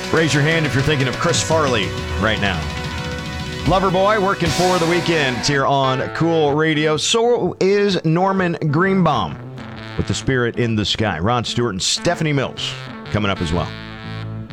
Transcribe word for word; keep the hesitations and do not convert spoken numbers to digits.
Raise your hand if you're thinking of Chris Farley right now. Loverboy working for the weekend here on Cool Radio. So is Norman Greenbaum with The Spirit in the Sky. Ron Stewart and Stephanie Mills coming up as well.